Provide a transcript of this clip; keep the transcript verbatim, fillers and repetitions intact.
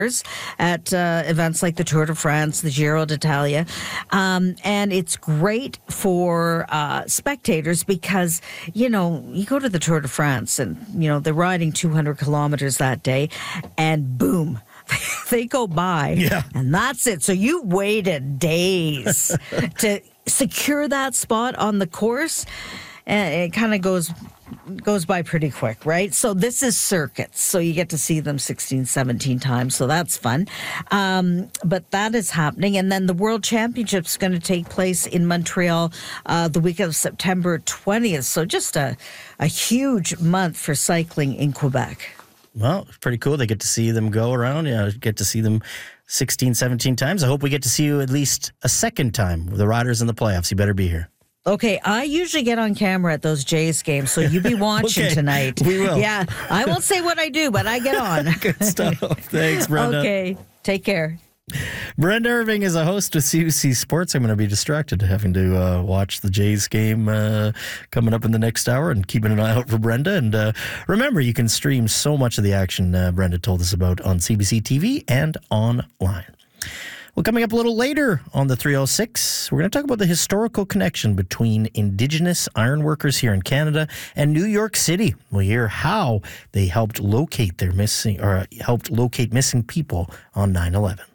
at uh, events like the Tour de France, the Giro d'Italia. Um, and it's great for uh, spectators because, you know, you go to the Tour de France and, you know, they're riding two hundred kilometers that day and boom, they go by. Yeah. And that's it. So you waited days to secure that spot on the course. And it kind of goes goes by pretty quick, right? So this is circuits. So you get to see them sixteen, seventeen times. So that's fun. Um, but that is happening. And then the World Championship is going to take place in Montreal uh, the week of September twentieth. So just a, a huge month for cycling in Quebec. Well, it's pretty cool. They get to see them go around. Yeah, get to see them sixteen, seventeen times. I hope we get to see you at least a second time with the Riders in the playoffs. You better be here. Okay, I usually get on camera at those Jays games, so you be watching okay, tonight. We will. Yeah, I won't say what I do, but I get on. Good stuff. Thanks, Brenda. Okay, take care. Brenda Irving is a host with C B C Sports. I'm going to be distracted having to uh, watch the Jays game uh, coming up in the next hour and keeping an eye out for Brenda. And uh, remember, you can stream so much of the action uh, Brenda told us about on C B C T V and online. Well, coming up a little later on the three oh six, we're going to talk about the historical connection between Indigenous ironworkers here in Canada and New York City. We'll hear how they helped locate their missing or helped locate missing people on nine eleven.